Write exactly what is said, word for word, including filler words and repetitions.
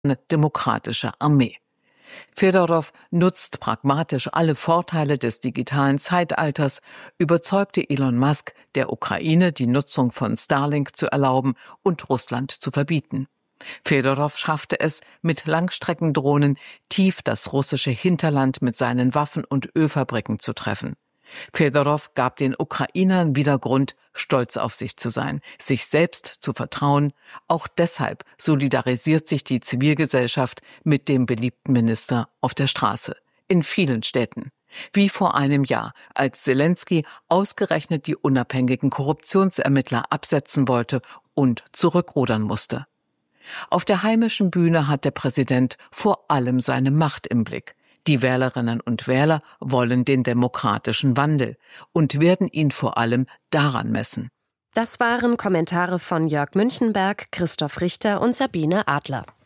demokratische Armee. Fedorow nutzt pragmatisch alle Vorteile des digitalen Zeitalters, überzeugte Elon Musk, der Ukraine die Nutzung von Starlink zu erlauben und Russland zu verbieten. Fedorow schaffte es, mit Langstreckendrohnen tief das russische Hinterland mit seinen Waffen- und Ölfabriken zu treffen. Fedorow gab den Ukrainern wieder Grund, stolz auf sich zu sein, sich selbst zu vertrauen. Auch deshalb solidarisiert sich die Zivilgesellschaft mit dem beliebten Minister auf der Straße. In vielen Städten. Wie vor einem Jahr, als Selenskyj ausgerechnet die unabhängigen Korruptionsermittler absetzen wollte und zurückrudern musste. Auf der heimischen Bühne hat der Präsident vor allem seine Macht im Blick. Die Wählerinnen und Wähler wollen den demokratischen Wandel und werden ihn vor allem daran messen. Das waren Kommentare von Jörg Münchenberg, Christoph Richter und Sabine Adler.